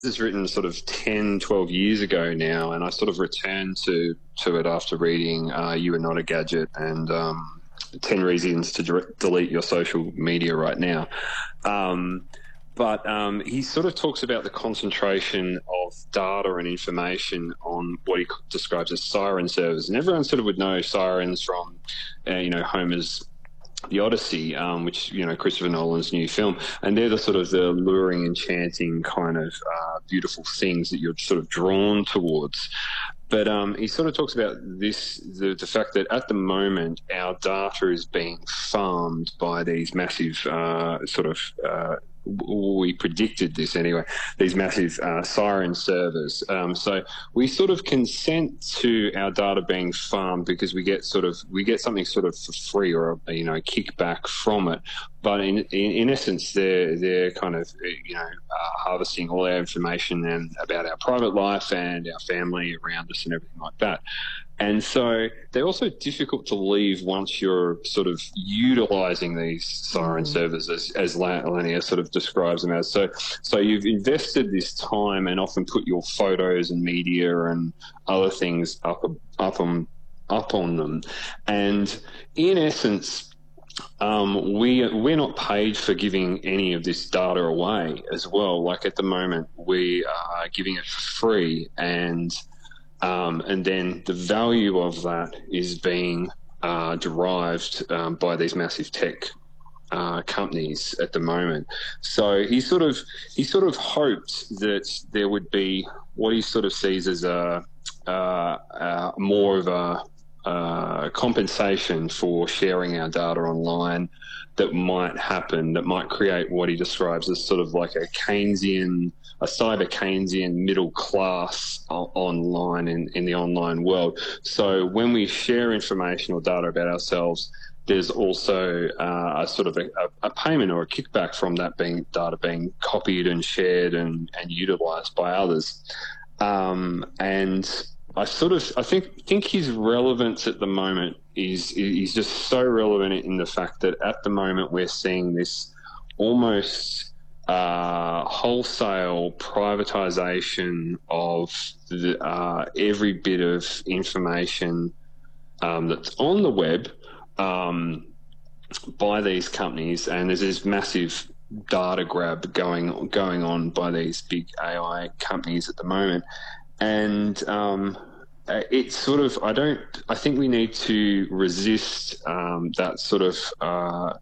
is written sort of 10, 12 years ago now, and I sort of returned to it after reading You Are Not a Gadget and 10 Reasons to Delete Your Social Media Right Now. But he sort of talks about the concentration of data and information on what he describes as siren servers. And everyone sort of would know sirens from, Homer's The Odyssey, which, Christopher Nolan's new film. And they're the sort of the luring, enchanting kind of beautiful things that you're sort of drawn towards. But he sort of talks about the fact that at the moment our data is being farmed by these massive we predicted this anyway, these massive siren servers. So we sort of consent to our data being farmed because we get something sort of for free or a kickback from it. But in essence, they're kind of harvesting all our information and about our private life and our family around us and everything like that. And so they're also difficult to leave once you're sort of utilising these siren servers, as Lanier sort of describes them as. So you've invested this time and often put your photos and media and other things up on them. And in essence, we're not paid for giving any of this data away as well. Like at the moment, we are giving it for free, and then the value of that is being derived by these massive tech companies at the moment. So he sort of hoped that there would be what he sort of sees as a more of a compensation for sharing our data online that might happen, that might create what he describes as sort of like a cyber Keynesian middle class online in the online world. So when we share information or data about ourselves, there's also a sort of a payment or a kickback from that data being copied and shared and utilised by others. And I think his relevance at the moment is just so relevant in the fact that at the moment we're seeing this almost wholesale privatization of every bit of information that's on the web by these companies, and there's this massive data grab going on by these big AI companies at the moment. And it's sort of, I think we need to resist that sort of,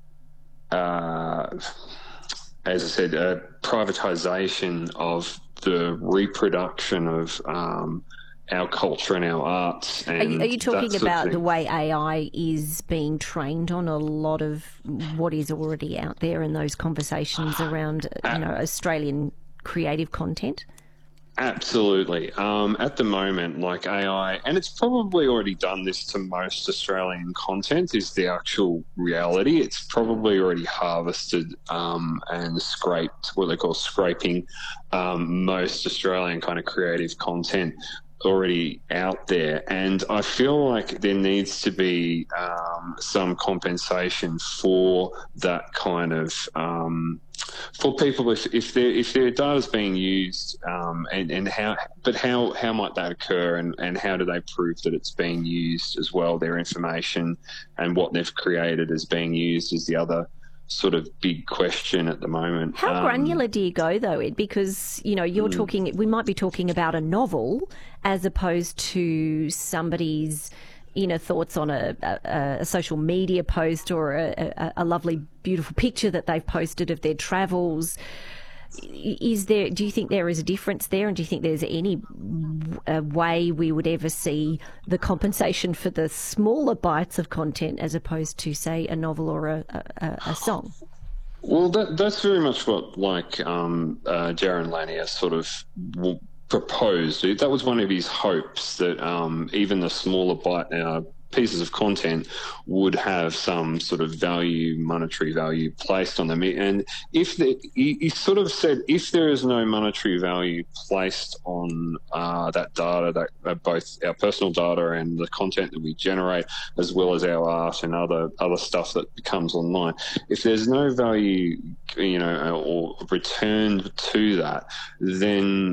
as I said, privatization of the reproduction of our culture and our arts. And are you talking about the way AI is being trained on a lot of what is already out there in those conversations around, Australian creative content? Absolutely. At the moment, like AI, and it's probably already done this to most Australian content, is the actual reality. It's probably already harvested and scraped, what they call scraping, most Australian kind of creative content already out there. And I feel like there needs to be some compensation for that kind of for people if their data is being used, and how might that occur, and how do they prove that it's being used as well? Their information and what they've created is being used is the other sort of big question at the moment. How granular do you go though, Ed? Because you're talking, we might be talking about a novel as opposed to somebody's thoughts on a social media post or a lovely, beautiful picture that they've posted of their travels. Do you think there is a difference there, and do you think there's any way we would ever see the compensation for the smaller bites of content as opposed to, say, a novel or a song? Well, that's very much what Jaron Lanier sort of proposed. That was one of his hopes, that even the smaller pieces of content would have some sort of monetary value placed on them. And he sort of said, if there is no monetary value placed on that data, that both our personal data and the content that we generate, as well as our art and other stuff that becomes online, if there's no value, or returned to that, then